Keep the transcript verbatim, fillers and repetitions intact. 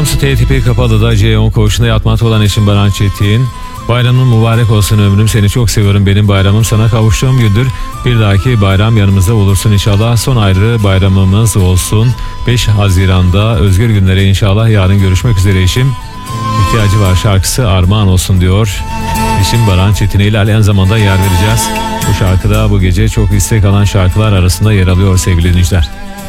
Samsun T tipi Kapalı'da C on koğuşunda yatmakta olan eşim Baran Çetin. Bayramın mübarek olsun ömrüm, seni çok seviyorum, benim bayramım sana kavuştuğum gündür. Bir dahaki bayram yanımızda olursun inşallah, son ayrı bayramımız olsun. beş Haziran'da özgür günlere inşallah, yarın görüşmek üzere eşim. İhtiyacı var şarkısı armağan olsun diyor. Eşim Baran Çetin'e ilerleyen zamanda yer vereceğiz. Bu şarkıda bu gece çok istek alan şarkılar arasında yer alıyor sevgili dinleyiciler.